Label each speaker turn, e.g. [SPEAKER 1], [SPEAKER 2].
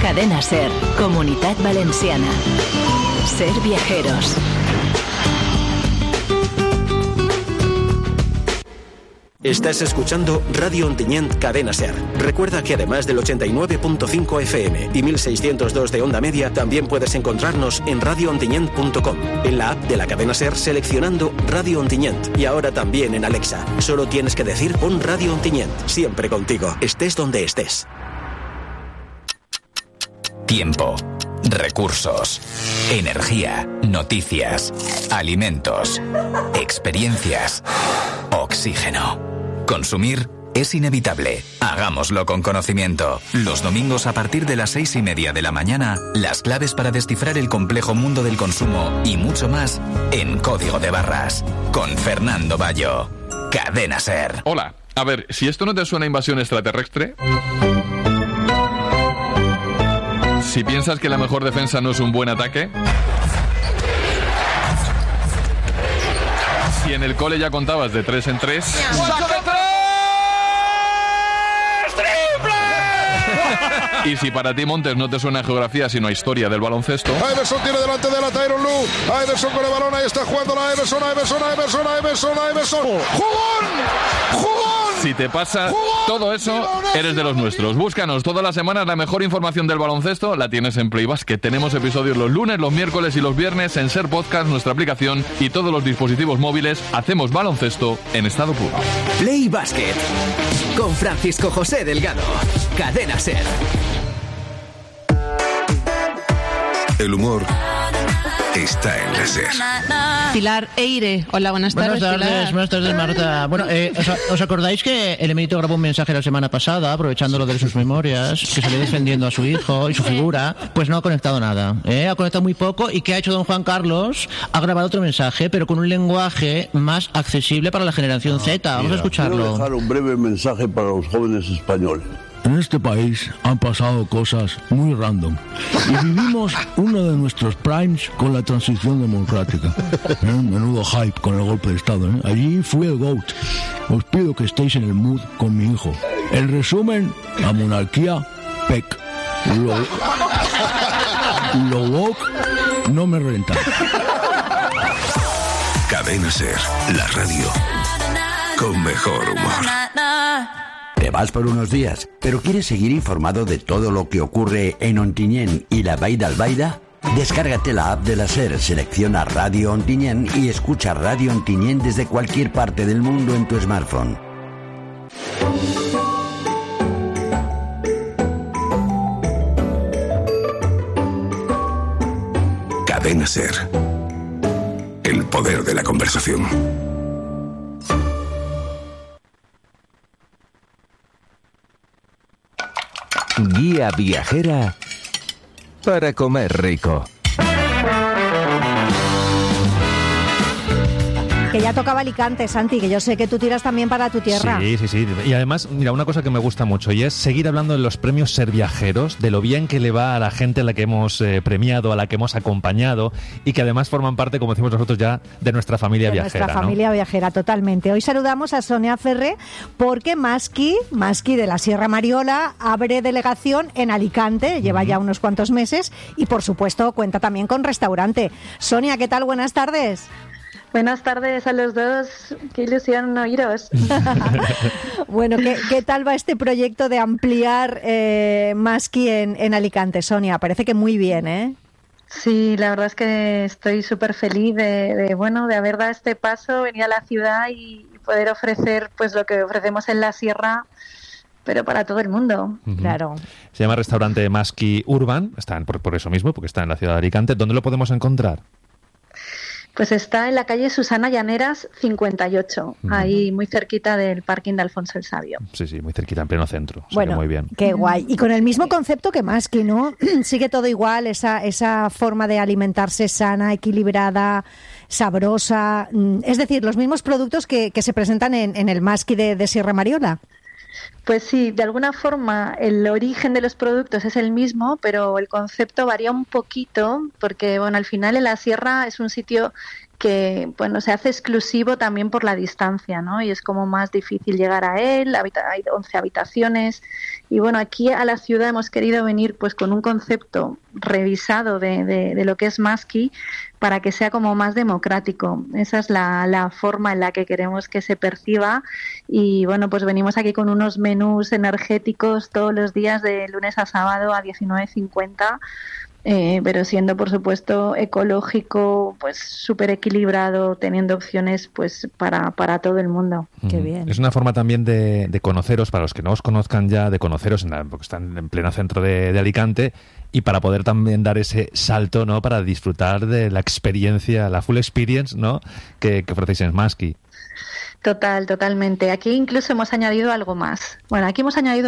[SPEAKER 1] Cadena Ser, Comunitat Valenciana. Ser viajeros.
[SPEAKER 2] Estás escuchando Radio Ontinyent Cadena Ser. Recuerda que además del 89.5 FM y 1602 de onda media, también puedes encontrarnos en radioontinyent.com, en la app de la Cadena Ser seleccionando Radio Ontinyent y ahora también en Alexa. Solo tienes que decir pon Radio Ontinyent, siempre contigo, estés donde estés.
[SPEAKER 3] Tiempo, recursos, energía, noticias, alimentos, experiencias, oxígeno. Consumir es inevitable. Hagámoslo con conocimiento. Los domingos a partir de las 6:30 de la mañana, las claves para descifrar el complejo mundo del consumo y mucho más en Código de Barras. Con Fernando Bayo. Cadena Ser.
[SPEAKER 4] Hola. A ver, si esto no te suena a invasión extraterrestre... Si piensas que la mejor defensa no es un buen ataque... Si en el cole ya contabas de 3 en 3... Y si para ti, Montes, no te suena a geografía sino a historia del baloncesto...
[SPEAKER 5] Iverson tiene delante de la Tyronn Lue. Iverson con el balón, ahí está jugando la Iverson. ¡Jugón!
[SPEAKER 4] Si te pasa todo eso, eres de los nuestros. Búscanos todas las semanas, la mejor información del baloncesto la tienes en Play Basket. Tenemos episodios los lunes, los miércoles y los viernes en Ser Podcast, nuestra aplicación y todos los dispositivos móviles. Hacemos baloncesto en estado puro.
[SPEAKER 6] Play Basket con Francisco José Delgado. Cadena Ser.
[SPEAKER 7] El humor está en la Ser.
[SPEAKER 8] Pilar Eire. Hola, buenas tardes.
[SPEAKER 9] Buenas tardes, Marta. Bueno, ¿os acordáis que el emérito grabó un mensaje la semana pasada, aprovechando lo de sus memorias, que salió defendiendo a su hijo y su figura? Pues no ha conectado nada, ha conectado muy poco. ¿Y qué ha hecho don Juan Carlos? Ha grabado otro mensaje, pero con un lenguaje más accesible para la generación Z. Vamos a escucharlo.
[SPEAKER 10] Quiero dejar un breve mensaje para los jóvenes españoles.
[SPEAKER 11] En este país han pasado cosas muy random y vivimos uno de nuestros primes con la transición democrática. Menudo hype con el golpe de Estado. Allí fui el GOAT. Os pido que estéis en el mood con mi hijo. En resumen, la monarquía, PEC. Lo woke no me renta.
[SPEAKER 7] Cadena Ser, la radio con mejor humor.
[SPEAKER 12] Te vas por unos días, pero ¿quieres seguir informado de todo lo que ocurre en Ontinyent y la Vall d'Albaida? Descárgate la app de la Ser, selecciona Radio Ontinyent y escucha Radio Ontinyent desde cualquier parte del mundo en tu smartphone.
[SPEAKER 7] Cadena Ser. El poder de la conversación.
[SPEAKER 13] Guía viajera para comer rico.
[SPEAKER 14] Que ya tocaba Alicante, Santi, que yo sé que tú tiras también para tu tierra.
[SPEAKER 15] Sí. Y además, mira, una cosa que me gusta mucho y es seguir hablando de los premios Ser Viajeros, de lo bien que le va a la gente a la que hemos premiado, a la que hemos acompañado y que además forman parte, como decimos nosotros ya, de nuestra familia viajera.
[SPEAKER 14] Nuestra familia viajera, totalmente. Hoy saludamos a Sonia Ferré porque Masqui de la Sierra Mariola abre delegación en Alicante, lleva ya unos cuantos meses y por supuesto cuenta también con restaurante. Sonia, ¿qué tal? Buenas tardes.
[SPEAKER 16] Buenas tardes a los dos, qué ilusión oíros.
[SPEAKER 14] Bueno, ¿qué tal va este proyecto de ampliar Masqui en Alicante, Sonia? Parece que muy bien, ¿eh?
[SPEAKER 16] Sí, la verdad es que estoy súper feliz de haber dado este paso, venir a la ciudad y poder ofrecer pues lo que ofrecemos en la sierra, pero para todo el mundo.
[SPEAKER 14] Claro.
[SPEAKER 15] Se llama Restaurante Masqui Urban, está por eso mismo, porque está en la ciudad de Alicante. ¿Dónde lo podemos encontrar?
[SPEAKER 16] Pues está en la calle Susana Llaneras 58, ahí muy cerquita del parking de Alfonso el Sabio.
[SPEAKER 15] Sí, muy cerquita, en pleno centro.
[SPEAKER 14] Bueno,
[SPEAKER 15] muy bien.
[SPEAKER 14] Qué guay. Y con el mismo concepto que Masqui, ¿no? Sigue todo igual, esa forma de alimentarse sana, equilibrada, sabrosa. Es decir, los mismos productos que se presentan en el Masqui de Sierra Mariola.
[SPEAKER 16] Pues sí, de alguna forma el origen de los productos es el mismo, pero el concepto varía un poquito porque, bueno, al final en la sierra es un sitio que bueno, se hace exclusivo también por la distancia, ¿no? Y es como más difícil llegar a él, hay 11 habitaciones, y bueno, aquí a la ciudad hemos querido venir pues con un concepto revisado de lo que es Musky para que sea como más democrático. Esa es la forma en la que queremos que se perciba, y bueno, pues venimos aquí con unos menús energéticos todos los días de lunes a sábado a 19.50, pero siendo por supuesto ecológico, pues súper equilibrado, teniendo opciones pues para todo el mundo.
[SPEAKER 14] Qué bien.
[SPEAKER 15] Es una forma también de conoceros, para los que no os conozcan ya, de conoceros porque están en pleno centro de Alicante, y para poder también dar ese salto, ¿no?, para disfrutar de la experiencia, la full experience, ¿no?, que ofrecéis en Musky.
[SPEAKER 16] Totalmente. Aquí incluso hemos añadido algo más. Bueno, aquí hemos añadido